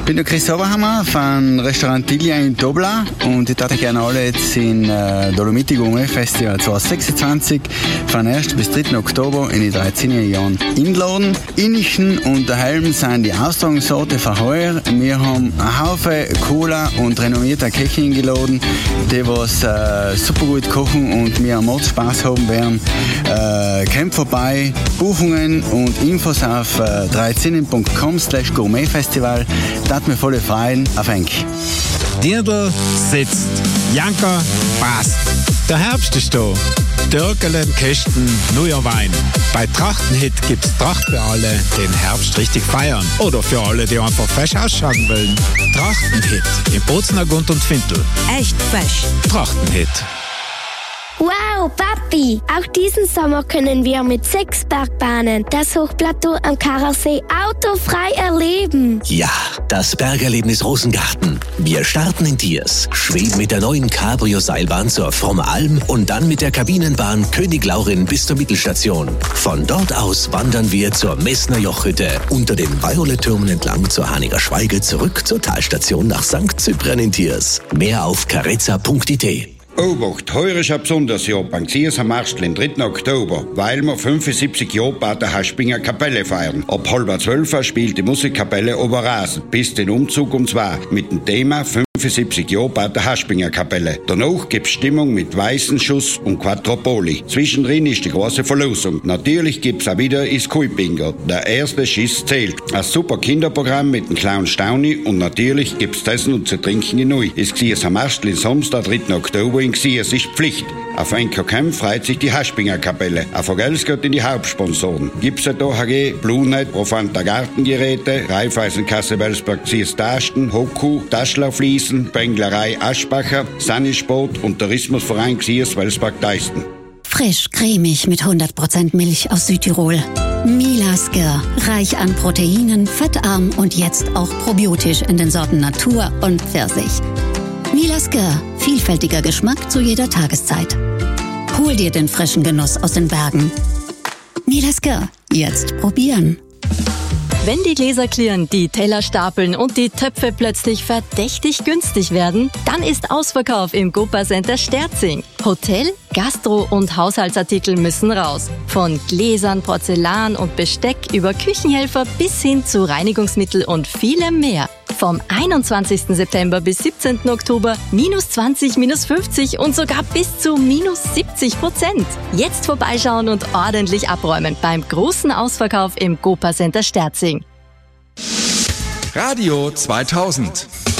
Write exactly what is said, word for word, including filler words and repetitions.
Ich bin der Chris Oberhammer von Restaurant Tilia in Dobla und ich würde gerne alle jetzt in äh, Dolomiti Gourmet Festival zwanzig sechsundzwanzig von ersten bis dritten Oktober in die dreizehn Jahren einladen. Innichen und daheim sind die Austragungsorte von heuer. Wir haben einen Haufen cooler und renommierter Köche eingeladen, die was äh, super gut kochen und wir am Ort Spaß haben werden. Äh, kommt vorbei, Buchungen und Infos auf äh, dreizehn punkt com slash gourmetfestival. Das hat mir voll freuen. Auf Enk. Dirndl sitzt. Janka passt. Der Herbst ist da. Dörgelen, Kästen, neuer Wein. Bei Trachtenhit gibt's Tracht für alle, den Herbst richtig feiern. Oder für alle, die einfach fesch ausschauen wollen. Trachtenhit im Bozner Gund und Fintel. Echt fesch. Trachtenhit. Wow, Papi! Auch diesen Sommer können wir mit sechs Bergbahnen das Hochplateau am Karasee autofrei erleben. Ja, das Bergerlebnis Rosengarten. Wir starten in Tiers, schweben mit der neuen Cabrio-Seilbahn zur Frommer Alm und dann mit der Kabinenbahn König Laurin bis zur Mittelstation. Von dort aus wandern wir zur Messner Jochhütte, unter den Violet-Türmen entlang zur Haniger Schweige, zurück zur Talstation nach Sankt Cyprian in Tiers. Mehr auf carezza punkt i t. Obacht, heuer ist ein besonderes Jahr beim Gsiers am Marstl, den dritten Oktober, weil wir fünfundsiebzig Jahre bei der Haspinger Kapelle feiern. Ab halb zwölf spielt die Musikkapelle Oberrasen, bis den Umzug um zwei, mit dem Thema fünfundsiebzig Jahre bei der Haspinger Kapelle. Danach gibt's Stimmung mit Weißenschuss und Quattropoli. Zwischendrin ist die große Verlosung. Natürlich gibt's auch wieder Iskuy-Bingo. Der erste Schiss zählt. Ein super Kinderprogramm mit dem Clown Stauni und natürlich gibt's Essen und zu trinken in Neu. Das Gsiers am Marstl in Samstag, dritten Oktober in Gsiers ist Pflicht. Auf N K K freut sich die Haspinger Kapelle. Auf Vergels geht in die Hauptsponsoren. Gipset-O H G, Blue-Net, Profanta Gartengeräte, Raiffeisenkasse Welsberg Gsiers Tasten, Hoku, Taschlerfliesen, Benglerei Aschbacher, Sanisport und Tourismusverein Gsiers Welsberg Deisten. Frisch, cremig mit hundert Prozent Milch aus Südtirol. Milasker, reich an Proteinen, fettarm und jetzt auch probiotisch in den Sorten Natur und Pfirsich. Milasker, vielfältiger Geschmack zu jeder Tageszeit. Hol dir den frischen Genuss aus den Bergen. Milasker, jetzt probieren. Wenn die Gläser klirren, die Teller stapeln und die Töpfe plötzlich verdächtig günstig werden, dann ist Ausverkauf im Gopa Center Sterzing. Hotel, Gastro und Haushaltsartikel müssen raus. Von Gläsern, Porzellan und Besteck über Küchenhelfer bis hin zu Reinigungsmittel und vielem mehr. Vom einundzwanzigsten September bis siebzehnten Oktober minus zwanzig, minus fünfzig und sogar bis zu minus siebzig Prozent. Jetzt vorbeischauen und ordentlich abräumen beim großen Ausverkauf im Gopa Center Sterzing. Radio zweitausend.